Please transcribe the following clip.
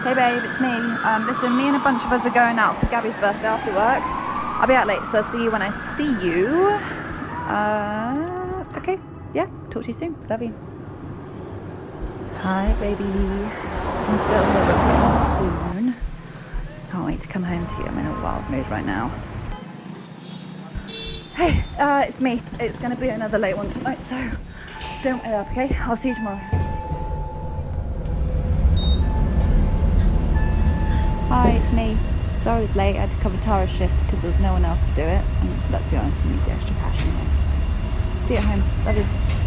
Hey babe, it's me. Listen, me and a bunch of us are going out for Gabby's birthday after work. I'll be out late, so I'll see you when I see you. Okay, yeah, talk to you soon. Love you. Hi baby. I'm still here with soon. Can't wait to come home to you. I'm in a wild mood right now. Hey, it's me. It's gonna be another late one tonight, so don't wait up, okay? I'll see you tomorrow. Hi, it's me. Sorry it's late. I had to cover Tara's shift because there was no one else to do it. And let's be honest, I need the extra cash anyway. See you at home. Love you.